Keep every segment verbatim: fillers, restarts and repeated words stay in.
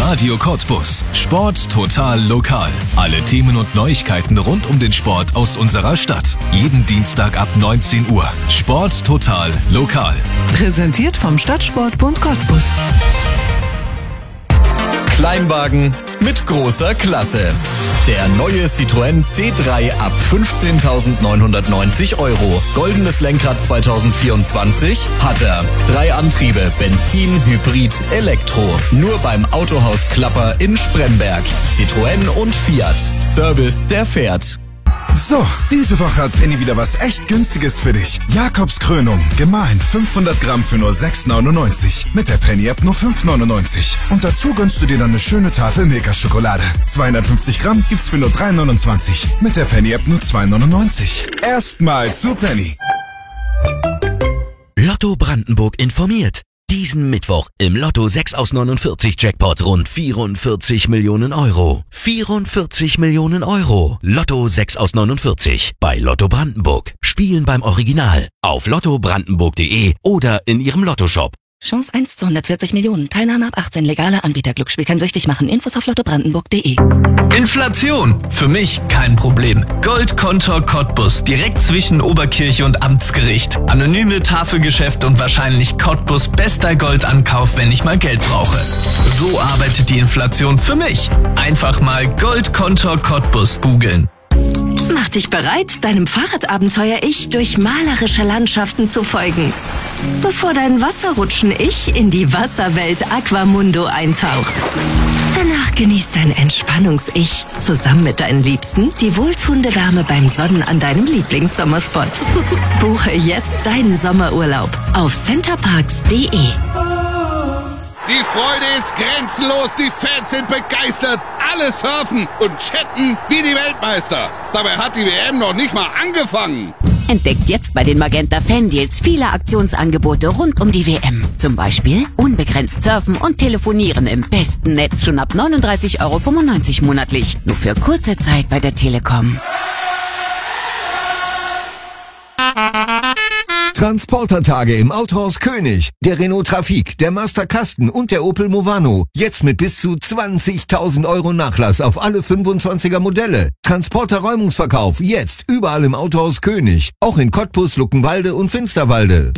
Radio Cottbus. Sport total lokal. Alle Themen und Neuigkeiten rund um den Sport aus unserer Stadt. Jeden Dienstag ab neunzehn Uhr. Sport total lokal. Präsentiert vom Stadtsportbund Cottbus. Kleinwagen mit großer Klasse. Der neue Citroën C drei ab fünfzehntausendneunhundertneunzig Euro. Goldenes Lenkrad zwanzig vierundzwanzig hat er. Drei Antriebe, Benzin, Hybrid, Elektro. Nur beim Autohaus Klapper in Spremberg. Citroën und Fiat. Service, der fährt. So, diese Woche hat Penny wieder was echt Günstiges für dich. Jakobs Krönung, gemahlen fünfhundert Gramm für nur sechs neunundneunzig. Mit der Penny-App nur fünf neunundneunzig. Und dazu gönnst du dir dann eine schöne Tafel Milka-Schokolade. zweihundertfünfzig Gramm gibt's für nur drei neunundzwanzig. Mit der Penny-App nur zwei neunundneunzig. Erstmal zu Penny. Lotto Brandenburg informiert. Diesen Mittwoch im Lotto sechs aus neunundvierzig Jackpot rund vierundvierzig Millionen Euro. vierundvierzig Millionen Euro. Lotto sechs aus neunundvierzig bei Lotto Brandenburg. Spielen beim Original auf lotto brandenburg punkt de oder in ihrem Lottoshop. Chance eins zu hundertvierzig Millionen. Teilnahme ab achtzehn. Legale Anbieter. Glücksspiel kann süchtig machen. Infos auf lotto brandenburg punkt de. Inflation. Für mich kein Problem. Goldkontor Cottbus. Direkt zwischen Oberkirche und Amtsgericht. Anonyme Tafelgeschäfte und wahrscheinlich Cottbus bester Goldankauf, wenn ich mal Geld brauche. So arbeitet die Inflation für mich. Einfach mal Goldkontor Cottbus googeln. Mach dich bereit, deinem Fahrradabenteuer-Ich durch malerische Landschaften zu folgen. Bevor dein Wasserrutschen-Ich in die Wasserwelt Aquamundo eintaucht. Danach genießt dein Entspannungs-Ich zusammen mit deinen Liebsten die wohltuende Wärme beim Sonnen an deinem Lieblingssommerspot. Buche jetzt deinen Sommerurlaub auf centerparks punkt de. Die Freude ist grenzenlos, die Fans sind begeistert, alle surfen und chatten wie die Weltmeister. Dabei hat die W M noch nicht mal angefangen. Entdeckt jetzt bei den Magenta Fan Deals viele Aktionsangebote rund um die W M. Zum Beispiel unbegrenzt surfen und telefonieren im besten Netz schon ab neununddreißig Euro fünfundneunzig monatlich. Nur für kurze Zeit bei der Telekom. Transportertage im Autohaus König. Der Renault Trafic, der Master Kasten und der Opel Movano. Jetzt mit bis zu zwanzigtausend Euro Nachlass auf alle fünfundzwanziger Modelle. Transporter-Räumungsverkauf jetzt überall im Autohaus König. Auch in Cottbus, Luckenwalde und Finsterwalde.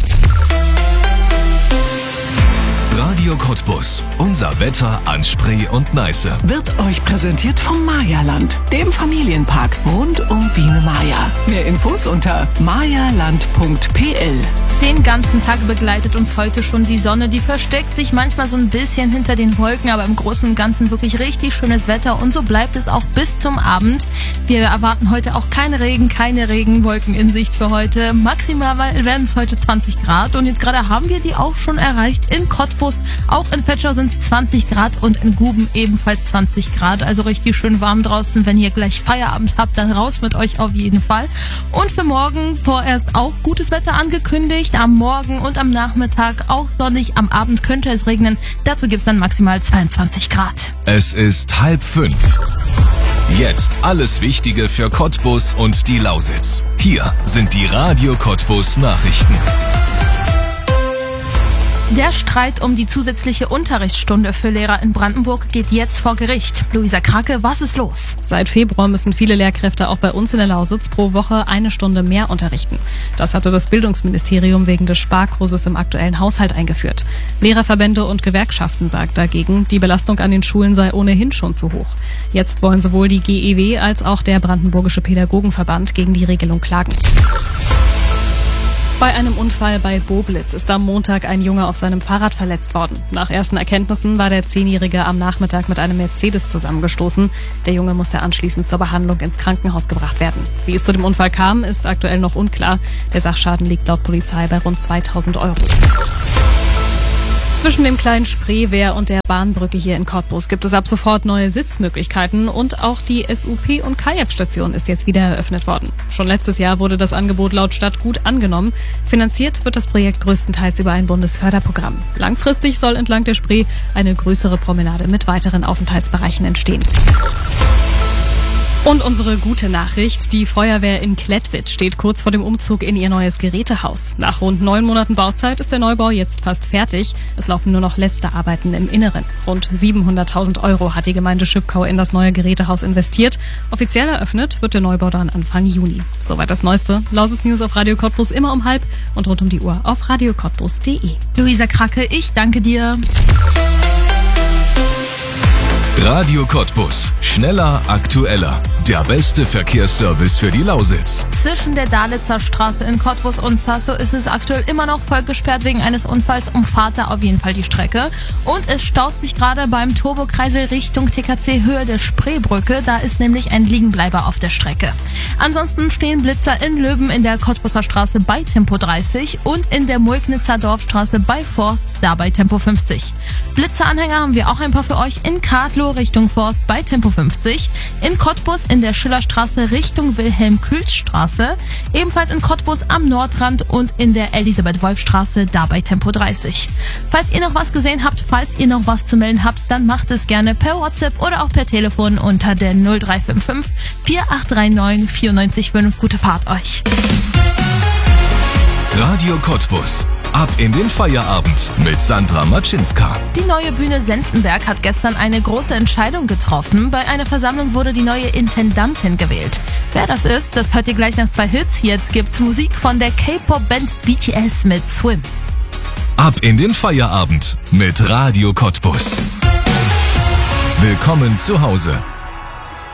Radio Cottbus. Unser Wetter an Spree und Neiße. Wird euch präsentiert vom Maya-Land, dem Familienpark rund um Biene Maya. Mehr Infos unter mayaland punkt p l. Den ganzen Tag begleitet uns heute schon die Sonne. Die versteckt sich manchmal so ein bisschen hinter den Wolken, aber im Großen und Ganzen wirklich richtig schönes Wetter. Und so bleibt es auch bis zum Abend. Wir erwarten heute auch keine Regen, keine Regenwolken in Sicht für heute. Maximal werden es heute zwanzig Grad. Und jetzt gerade haben wir die auch schon erreicht in Cottbus. Auch in Vetschau sind es zwanzig Grad und in Guben ebenfalls zwanzig Grad. Also richtig schön warm draußen. Wenn ihr gleich Feierabend habt, dann raus mit euch auf jeden Fall. Und für morgen vorerst auch gutes Wetter angekündigt. Am Morgen und am Nachmittag auch sonnig. Am Abend könnte es regnen. Dazu gibt es dann maximal zweiundzwanzig Grad. Es ist halb fünf. Jetzt alles Wichtige für Cottbus und die Lausitz. Hier sind die Radio Cottbus Nachrichten. Der Streit um die zusätzliche Unterrichtsstunde für Lehrer in Brandenburg geht jetzt vor Gericht. Luisa Krake, was ist los? Seit Februar müssen viele Lehrkräfte auch bei uns in der Lausitz pro Woche eine Stunde mehr unterrichten. Das hatte das Bildungsministerium wegen des Sparkurses im aktuellen Haushalt eingeführt. Lehrerverbände und Gewerkschaften sagt dagegen, die Belastung an den Schulen sei ohnehin schon zu hoch. Jetzt wollen sowohl die G E W als auch der Brandenburgische Pädagogenverband gegen die Regelung klagen. Bei einem Unfall bei Boblitz ist am Montag ein Junge auf seinem Fahrrad verletzt worden. Nach ersten Erkenntnissen war der Zehnjährige am Nachmittag mit einem Mercedes zusammengestoßen. Der Junge musste anschließend zur Behandlung ins Krankenhaus gebracht werden. Wie es zu dem Unfall kam, ist aktuell noch unklar. Der Sachschaden liegt laut Polizei bei rund zweitausend Euro. Zwischen dem kleinen Spreewehr und der Bahnbrücke hier in Cottbus gibt es ab sofort neue Sitzmöglichkeiten und auch die S U P- und Kajakstation ist jetzt wieder eröffnet worden. Schon letztes Jahr wurde das Angebot laut Stadt gut angenommen. Finanziert wird das Projekt größtenteils über ein Bundesförderprogramm. Langfristig soll entlang der Spree eine größere Promenade mit weiteren Aufenthaltsbereichen entstehen. Und unsere gute Nachricht, die Feuerwehr in Klettwitz steht kurz vor dem Umzug in ihr neues Gerätehaus. Nach rund neun Monaten Bauzeit ist der Neubau jetzt fast fertig. Es laufen nur noch letzte Arbeiten im Inneren. Rund siebenhunderttausend Euro hat die Gemeinde Schüppkau in das neue Gerätehaus investiert. Offiziell eröffnet wird der Neubau dann Anfang Juni. Soweit das Neueste. Lausitz News auf Radio Cottbus immer um halb und rund um die Uhr auf radio cottbus punkt de. Luisa Kracke, ich danke dir. Radio Cottbus. Schneller, aktueller. Der beste Verkehrsservice für die Lausitz. Zwischen der Dalitzer Straße in Cottbus und Zasso ist es aktuell immer noch voll gesperrt wegen eines Unfalls. Umfahrt da auf jeden Fall die Strecke. Und es staut sich gerade beim Turbokreisel Richtung T K C Höhe der Spreebrücke. Da ist nämlich ein Liegenbleiber auf der Strecke. Ansonsten stehen Blitzer in Löwen in der Cottbuser Straße bei Tempo dreißig und in der Mulknitzer Dorfstraße bei Forst, da bei Tempo fünfzig. Blitzeranhänger haben wir auch ein paar für euch in Kadlow Richtung Forst bei Tempo fünfzig, in Cottbus in der Schillerstraße Richtung Wilhelm-Kühls-Straße, ebenfalls in Cottbus am Nordrand und in der Elisabeth-Wolf-Straße, da bei Tempo dreißig. Falls ihr noch was gesehen habt, falls ihr noch was zu melden habt, dann macht es gerne per WhatsApp oder auch per Telefon unter der null drei fünf fünf vier acht drei neun vier neun fünf. Gute Fahrt euch! Radio Cottbus. Ab in den Feierabend mit Sandra Matschinska. Die neue Bühne Senftenberg hat gestern eine große Entscheidung getroffen. Bei einer Versammlung wurde die neue Intendantin gewählt. Wer das ist, das hört ihr gleich nach zwei Hits. Jetzt gibt's Musik von der K-Pop-Band B T S mit Swim. Ab in den Feierabend mit Radio Cottbus. Willkommen zu Hause.